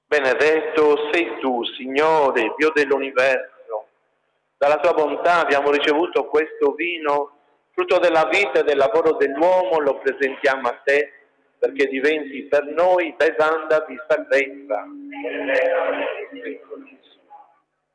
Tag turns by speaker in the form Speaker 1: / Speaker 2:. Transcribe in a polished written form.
Speaker 1: Benedetto sei tu, Signore, Dio dell'universo. Dalla tua bontà abbiamo ricevuto questo vino, frutto della vita e del lavoro dell'uomo, lo presentiamo a te perché diventi per noi bevanda di salvezza.